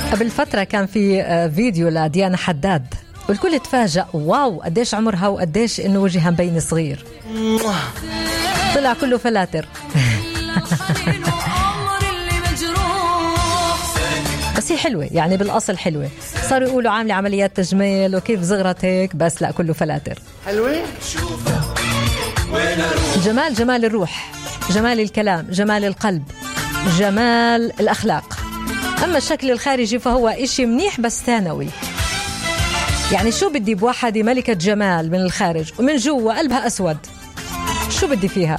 قبل فترة كان في فيديو لديانا حداد والكل تفاجأ، واو قديش عمرها وقديش إنه وجهها مبين صغير، طلع كله فلاتر. بس هي حلوة يعني بالأصل حلوة، صاروا يقولوا عاملة عمليات تجميل وكيف زغرت هيك، بس لا كله فلاتر. حلوة. جمال الروح، جمال الكلام، جمال القلب، جمال الأخلاق. أما الشكل الخارجي فهو إشي منيح بس ثانوي. يعني شو بدي بواحدة ملكة جمال من الخارج ومن جوا قلبها أسود، شو بدي فيها؟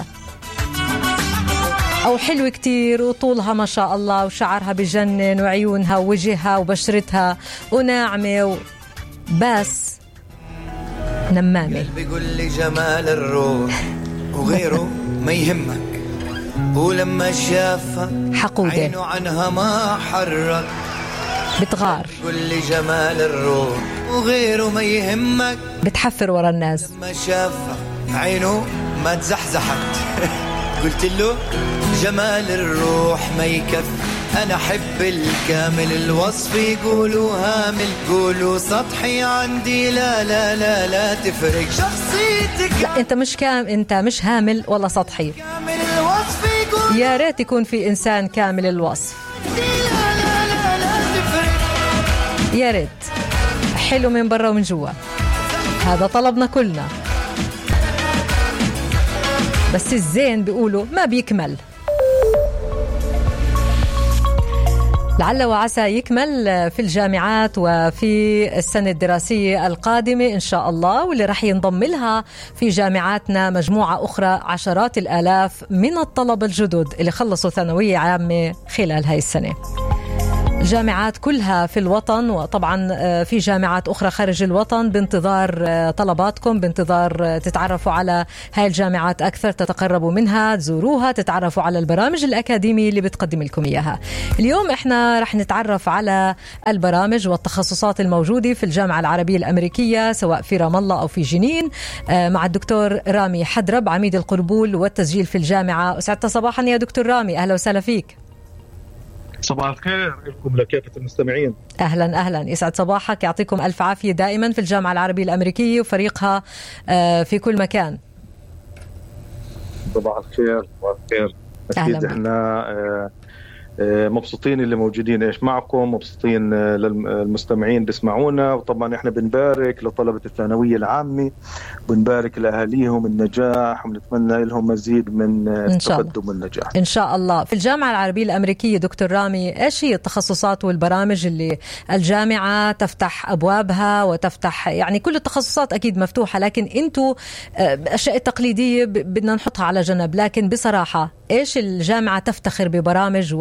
أو حلوة كتير وطولها ما شاء الله وشعرها بجنن وعيونها ووجهها وبشرتها وناعمة بس نمامة. بيقول لي جمال الروح وغيره ما يهمك، ولما شافها حقودة عينه عنها ما حرك، بتغار. بيقول لي جمال الروح وغيره ما يهمك، بتحفر ورا الناس. لما شافها عينه ما تزحزحت. قلت له جمال الروح ما يكفي، أنا أحب الكامل، الوصف يقولوا هامل، قولوا سطحي، عندي لا لا لا لا تفرق شخصيتك. لا أنت مش هامل ولا سطحي، كامل الوصف يقول يا ريت يكون في إنسان كامل الوصف، لا لا لا لا تفرق، يا ريت حلو من برا ومن جوا، هذا طلبنا كلنا. بس الزين بيقولوا ما بيكمل، لعل وعسى يكمل في الجامعات وفي السنة الدراسية القادمة إن شاء الله، واللي رح ينضم لها في جامعاتنا مجموعة أخرى، عشرات الآلاف من الطلبة الجدد اللي خلصوا ثانوية عامة خلال هاي السنة. جامعات كلها في الوطن، وطبعا في جامعات أخرى خارج الوطن بانتظار طلباتكم، بانتظار تتعرفوا على هاي الجامعات أكثر، تتقربوا منها، تزوروها، تتعرفوا على البرامج الأكاديمية اللي بتقدم لكم إياها. اليوم إحنا رح نتعرف على البرامج والتخصصات الموجودة في الجامعة العربية الأمريكية سواء في رام الله أو في جنين، مع الدكتور رامي حدرب عميد القبول والتسجيل في الجامعة. أسعدت صباحا يا دكتور رامي، أهلا وسهلا فيك. صباح الخير لكم لكافة المستمعين. أهلا يسعد صباحك، يعطيكم ألف عافية دائما في الجامعة العربية الأمريكية وفريقها في كل مكان. صباح الخير. أكيد احنا مبسوطين اللي موجودين معكم، مبسوطين للمستمعين بيسمعونا، وطبعا احنا بنبارك لطلبة الثانوية العامة، بنبارك لأهاليهم النجاح، ونتمنى لهم مزيد من التقدم والنجاح إن شاء الله. في الجامعة العربية الأمريكية دكتور رامي، إيش هي التخصصات والبرامج اللي الجامعة تفتح أبوابها وتفتح، يعني كل التخصصات أكيد مفتوحة، لكن أنتوا الأشياء التقليدية بدنا نحطها على جنب، لكن بصراحة إيش الجامعة تفتخر ببرامج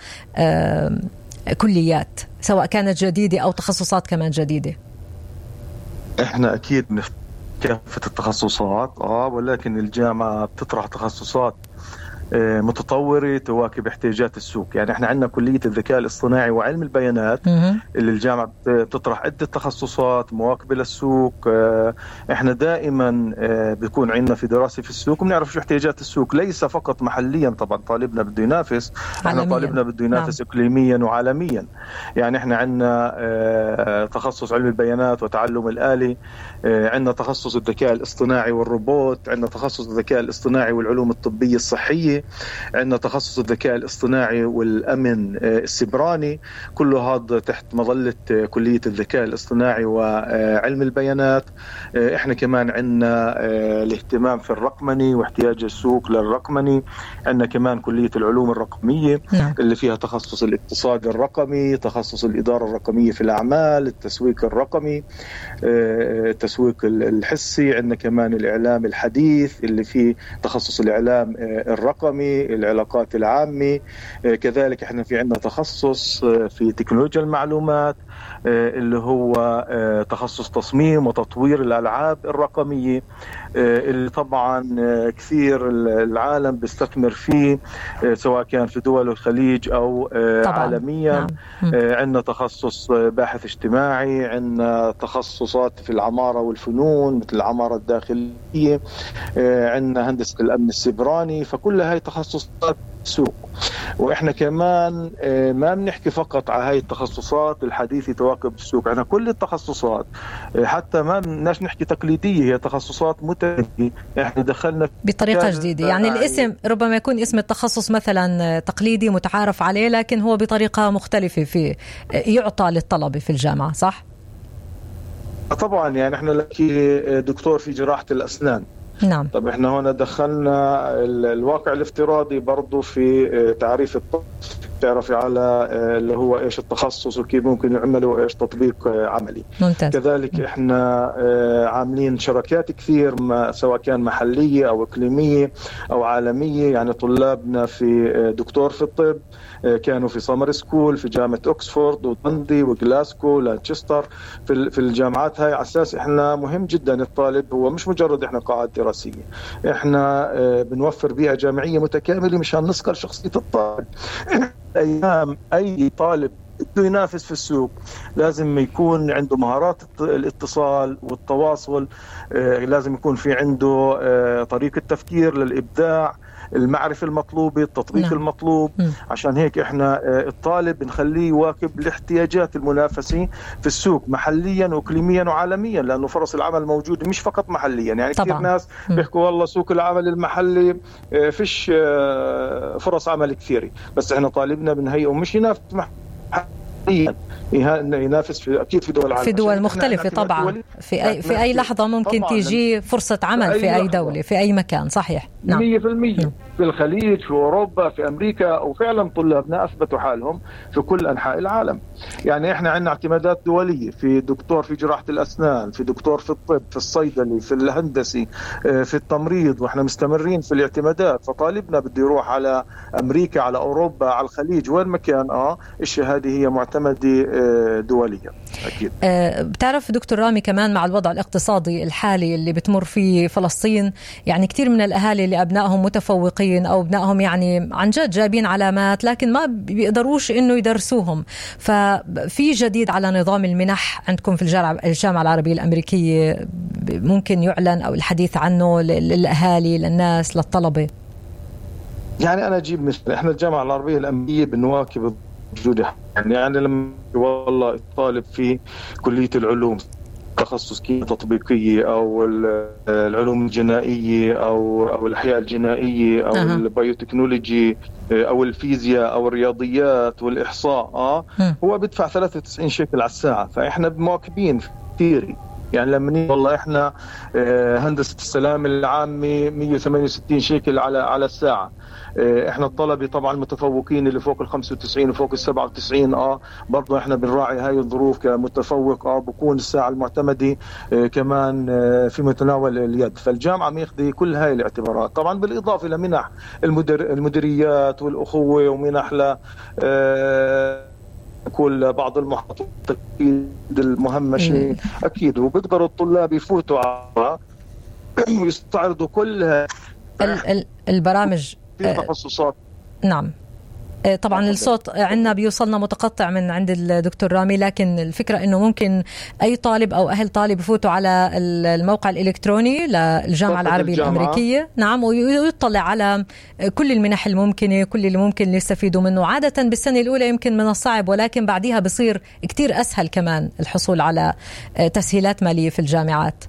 وكليات سواء كانت جديدة أو تخصصات كمان جديدة؟ احنا أكيد كافة التخصصات ولكن الجامعة بتطرح تخصصات متطورة تواكب احتياجات السوق. يعني احنا عندنا كلية الذكاء الاصطناعي وعلم البيانات اللي الجامعة بتطرح عدة تخصصات مواكبة للسوق. احنا دائما بيكون عندنا في دراسة في السوق وبنعرف شو احتياجات السوق، ليس فقط محليا، طبعا طالبنا بده ينافس، احنا طالبنا بده ينافس اقليميا وعالميا. يعني احنا عندنا تخصص علم البيانات وتعلم الآلي، عندنا تخصص الذكاء الاصطناعي والروبوت، عندنا تخصص الذكاء الاصطناعي والعلوم الطبية الصحية، عندنا تخصص الذكاء الاصطناعي والأمن السيبراني، كله هذا تحت مظلة كلية الذكاء الاصطناعي وعلم البيانات. احنا كمان عندنا الاهتمام في الرقمني واحتياج السوق للرقمني، عندنا كمان كلية العلوم الرقمية اللي فيها تخصص الاقتصاد الرقمي، تخصص الإدارة الرقمية في الأعمال، التسويق الرقمي، التسويق الحسي، عندنا كمان الإعلام الحديث اللي فيه تخصص الإعلام الرقمي، العلاقات العامة. كذلك احنا في عندنا تخصص في تكنولوجيا المعلومات اللي هو تخصص تصميم وتطوير الألعاب الرقمية، اللي طبعا كثير العالم بيستثمر فيه سواء كان في دول الخليج أو عالميا. عندنا تخصص باحث اجتماعي، عندنا تخصصات في العمارة والفنون مثل العمارة الداخلية، عندنا هندسة الأمن السيبراني. فكل هاي هاي تخصصات السوق. واحنا كمان ما بنحكي فقط على هاي التخصصات الحديثة تواكب السوق، احنا كل التخصصات حتى ما بدناش نحكي تقليدية، هي تخصصات متجددة احنا دخلنا بطريقة جديدة. يعني الاسم ربما يكون اسم التخصص مثلا تقليدي متعارف عليه، لكن هو بطريقة مختلفة في يعطى للطلبة في الجامعة، صح؟ طبعا يعني احنا لكي دكتور في جراحة الأسنان. نعم. طب احنا هنا دخلنا الواقع الافتراضي برضو في تعريف الطب، تعرفي على اللي هو ايش التخصص وكيف ممكن يعملوا ايش تطبيق عملي. ممتاز. كذلك احنا عاملين شراكات كثير سواء كان محلية او اقليمية او عالمية. يعني طلابنا في دكتور في الطب كانوا في سمر سكول في جامعة اوكسفورد ودندي وغلاسكو ولانشستر في الجامعات هاي. على اساس احنا مهم جدا الطالب هو مش مجرد احنا قاعدة دراسية، احنا بنوفر بيئة جامعية متكاملة مشان نصقل شخصية الطالب. أيام أي طالب بده ينافس في السوق لازم يكون عنده مهارات الاتصال والتواصل، لازم يكون في عنده طريقة تفكير للإبداع، المعرفة المطلوبة، التطبيق المطلوب. عشان هيك احنا الطالب بنخليه يواكب الاحتياجات المنافسة في السوق محليا واقليميا وعالميا، لأنه فرص العمل موجودة مش فقط محليا. يعني كثير ناس بيحكوا والله سوق العمل المحلي فيش فرص عمل كثيرة، بس احنا طالبنا بنهيئه مش ينافس ينافس في اكيد في دول العالم، في دول مختلفه طبعا. في اي لحظه ممكن تيجي فرصه عمل في اي دوله في اي مكان. صحيح. نعم 100% في الخليج في اوروبا في امريكا، وفعلا طلابنا اثبتوا حالهم في كل انحاء العالم. يعني احنا عندنا اعتمادات دوليه في دكتور في جراحه الاسنان، في دكتور في الطب، في الصيدلي، في الهندسي، في التمريض، واحنا مستمرين في الاعتمادات. فطالبنا بده يروح على امريكا على اوروبا على الخليج وين ما كان الشهاده هي معتمده دوليا اكيد. بتعرف دكتور رامي كمان مع الوضع الاقتصادي الحالي اللي بتمر فيه فلسطين، يعني كثير من الاهالي اللي ابنائهم متفوقين او ابنائهم يعني عن جد جايبين علامات لكن ما بيقدروش انه يدرسوهم. ففي جديد على نظام المنح عندكم في الجامعه العربيه الامريكيه ممكن يعلن او الحديث عنه للاهالي للناس للطلبه؟ يعني انا اجيب مثل احنا الجامعه العربيه الامريكيه بنواكب الجودة. يعني لما والله الطالب في كلية العلوم تخصص كيمياء تطبيقية أو العلوم الجنائية أو الأحياء الجنائية أو البيوتكنولوجي أو الفيزياء أو الرياضيات والإحصاء هو بدفع 93 شيكل على الساعة. فإحنا مواكبين كثير. يعني لما والله إحنا هندسة السلام العامة 168 شيكل على الساعة. احنا الطلبة طبعا المتفوقين اللي فوق ال 95 وفوق ال 97 برضه احنا بنراعي هاي الظروف كمتفوق بكون الساعة المعتمدة كمان في متناول اليد. فالجامعة ماخذة كل هاي الاعتبارات، طبعا بالاضافة لمنح المديريات والاخوة ومنح ل كل بعض المحاضرات المهمشة اكيد، وبيقدروا الطلاب يفوتوا على ويستعرضوا كل البرامج في تخصصات. نعم طبعا الصوت عندنا بيوصلنا متقطع من عند الدكتور رامي، لكن الفكرة انه ممكن اي طالب او اهل طالب يفوتوا على الموقع الالكتروني للجامعة العربية الامريكية. نعم، ويطلع على كل المنح الممكنة، كل اللي ممكن يستفيدوا منه. عادة بالسنة الاولى يمكن من الصعب، ولكن بعدها بصير كتير اسهل كمان الحصول على تسهيلات مالية في الجامعات.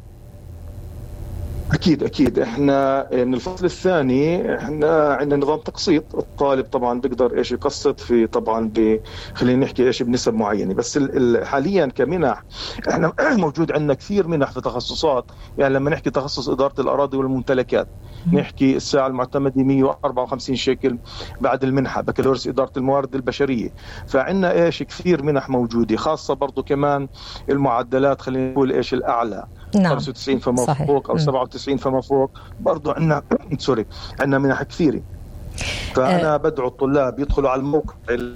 أكيد إحنا من الفصل الثاني إحنا عندنا نظام تقسيط. الطالب طبعا بيقدر إيش يقسط في طبعا خلينا نحكي إيش بنسب معينة. بس حاليا كمنح إحنا موجود عندنا كثير منح في تخصصات. يعني لما نحكي تخصص إدارة الأراضي والممتلكات نحكي الساعة المعتمدة 154 شيكل بعد المنحة، بكالوريوس إدارة الموارد البشرية. فعندنا إيش كثير منح موجودة، خاصة برضو كمان المعدلات خلينا نقول إيش الأعلى 95 فما فوق أو 97 فما فوق. برضو عندنا عندنا منح كثيرة. فأنا بدعو الطلاب يدخلوا على الموقع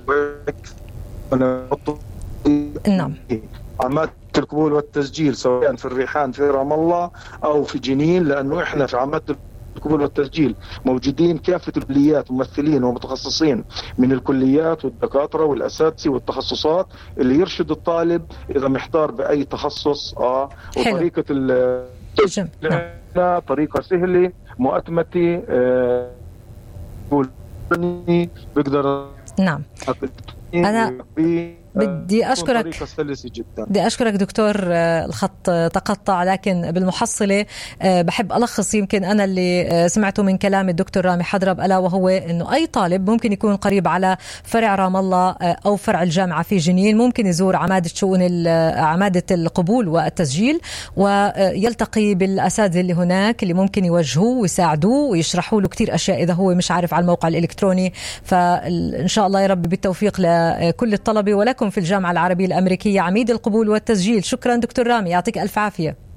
نعم عمات القبول والتسجيل سواء في الريحان في رام الله أو في جنين، لأنه إحنا في عمات القبول والتسجيل موجودين كافة الكليات ممثلين ومتخصصين من الكليات والدكاترة والأساتذة والتخصصات اللي يرشد الطالب إذا محتار بأي تخصص. وطريقة طريقة سهلة مؤتمتة بقدر. نعم. أنا بدي أشكرك دكتور. الخط تقطع، لكن بالمحصلة بحب ألخص يمكن أنا اللي سمعته من كلام الدكتور رامي حضرب، ألا وهو أنه أي طالب ممكن يكون قريب على فرع رام الله أو فرع الجامعة في جنين، ممكن يزور عمادة القبول والتسجيل ويلتقي بالأساتذة اللي هناك اللي ممكن يوجهوه ويساعدوه ويشرحوا له كتير أشياء إذا هو مش عارف على الموقع الإلكتروني. فإن شاء الله يا رب بالتوفيق لكل الطلبة ولكم في الجامعة العربية الأمريكية عميد القبول والتسجيل. شكرا دكتور رامي، يعطيك ألف عافية.